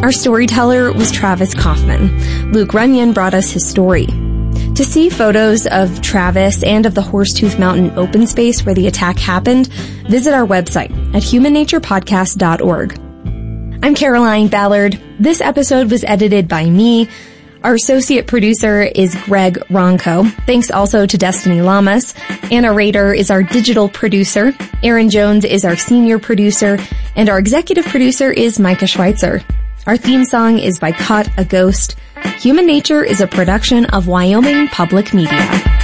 Our storyteller was Travis Kaufman. Luke Runyon brought us his story. To see photos of Travis and of the Horsetooth Mountain open space where the attack happened, visit our website at humannaturepodcast.org. I'm Caroline Ballard. This episode was edited by me. Our associate producer is Greg Ronco. Thanks also to Destiny Lamas. Anna Rader is our digital producer. Aaron Jones is our senior producer. And our executive producer is Micah Schweitzer. Our theme song is by Caught a Ghost. Human Nature is a production of Wyoming Public Media.